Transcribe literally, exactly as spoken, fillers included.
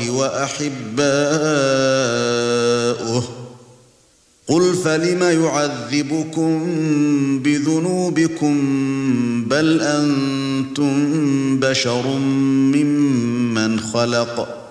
اللَّهِ وَأَحِبَّاؤُهُ قُلْ فَلِمَ يُعَذِّبُكُم بِذُنُوبِكُم بَلْ أَنتُم بَشَرٌ مِّمَّنْ خَلَقَ